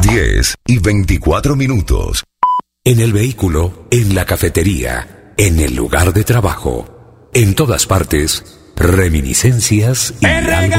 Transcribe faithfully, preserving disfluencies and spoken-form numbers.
diez y veinticuatro minutos. En el vehículo, en la cafetería, en el lugar de trabajo, en todas partes, reminiscencias y algo